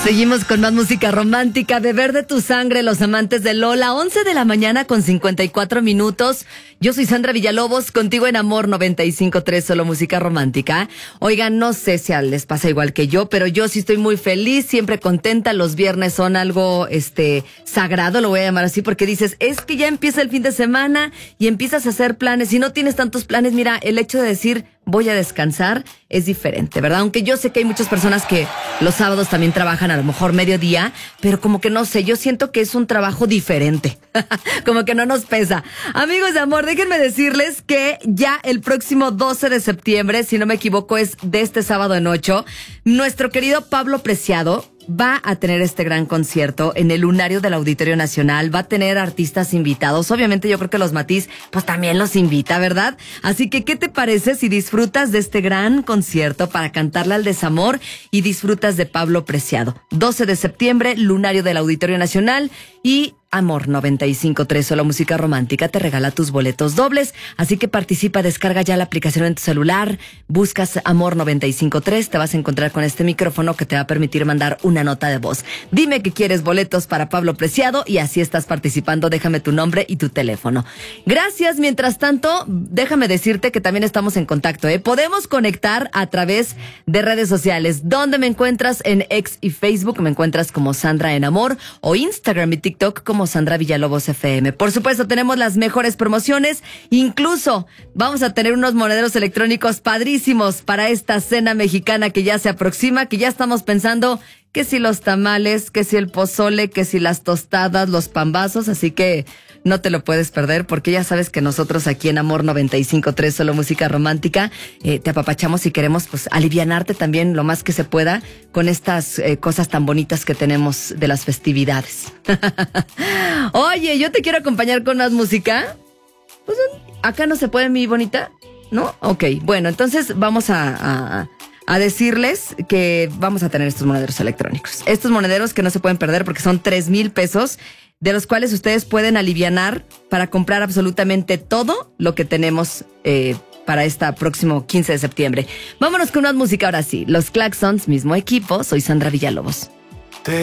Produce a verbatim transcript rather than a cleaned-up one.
Seguimos con más música romántica. Beber de tu sangre, los amantes de Lola. once de la mañana con cincuenta y cuatro minutos. Yo soy Sandra Villalobos, contigo en Amor noventa y cinco punto tres, solo música romántica. Oigan, no sé si les pasa igual que yo, pero yo sí estoy muy feliz, siempre contenta. Los viernes son algo este sagrado, lo voy a llamar así, porque dices, es que ya empieza el fin de semana y empiezas a hacer planes. Si no tienes tantos planes, mira, el hecho de decir voy a descansar es diferente, ¿verdad? Aunque yo sé que hay muchas personas que los sábados también trabajan a lo mejor mediodía, pero como que no sé, yo siento que es un trabajo diferente, como que no nos pesa. Amigos de amor, déjenme decirles que ya el próximo doce de septiembre, si no me equivoco es de este sábado en ocho, nuestro querido Pablo Preciado va a tener este gran concierto en el Lunario del Auditorio Nacional. Va a tener artistas invitados. Obviamente yo creo que los Matiz pues también los invita, ¿verdad? Así que, ¿qué te parece si disfrutas de este gran concierto para cantarle al desamor y disfrutas de Pablo Preciado? doce de septiembre, Lunario del Auditorio Nacional, y Amor noventa y cinco punto tres, solo música romántica, te regala tus boletos dobles. Así que participa, descarga ya la aplicación en tu celular, buscas Amor noventa y cinco punto tres, te vas a encontrar con este micrófono que te va a permitir mandar una nota de voz. Dime que quieres boletos para Pablo Preciado y así estás participando. Déjame tu nombre y tu teléfono. Gracias. Mientras tanto, déjame decirte que también estamos en contacto, ¿eh? Podemos conectar a través de redes sociales. ¿Dónde me encuentras? En X y Facebook me encuentras como Sandra en Amor, o Instagram y TikTok como Sandra Villalobos F M. Por supuesto, tenemos las mejores promociones. Incluso vamos a tener unos monederos electrónicos padrísimos para esta cena mexicana que ya se aproxima, que ya estamos pensando que si los tamales, que si el pozole, que si las tostadas, los pambazos. Así que no te lo puedes perder, porque ya sabes que nosotros aquí en Amor noventa y cinco punto tres, solo música romántica, eh, te apapachamos y queremos pues alivianarte también lo más que se pueda con estas eh, cosas tan bonitas que tenemos de las festividades. Oye, yo te quiero acompañar con más música. Pues acá no se puede, mi bonita, ¿no? Ok, bueno, entonces vamos a... a A decirles que vamos a tener estos monederos electrónicos. Estos monederos que no se pueden perder porque son tres mil pesos, de los cuales ustedes pueden alivianar para comprar absolutamente todo lo que tenemos eh, para este próximo quince de septiembre. Vámonos con una música ahora sí. Los Claxons, mismo equipo. Soy Sandra Villalobos.